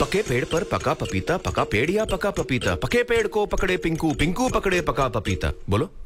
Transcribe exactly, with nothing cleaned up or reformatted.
पके पेड़ पर पका पपीता, पका पेड़ या पका पपीता, पके पेड़ को पकड़े पिंकू, पिंकू पकड़े पका पपीता। बोलो।